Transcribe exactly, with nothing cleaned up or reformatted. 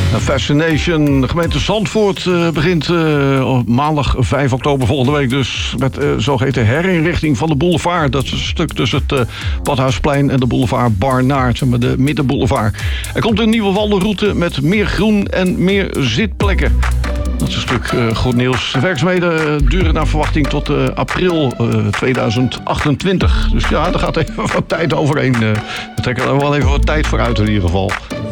Fascination. De gemeente Zandvoort uh, begint uh, op maandag vijf oktober volgende week dus met uh, zogeheten herinrichting van de boulevard. Dat is een stuk tussen het uh, Badhuisplein en de boulevard Barnaert, zeg maar de middenboulevard. Er komt een nieuwe wandelroute met meer groen en meer zitplekken. Dat is een stuk uh, goed nieuws. De werkzaamheden uh, duren naar verwachting tot uh, april uh, tweeduizend achtentwintig. Dus ja, er gaat even wat tijd overheen. Uh, we trekken er wel even wat tijd voor uit in ieder geval.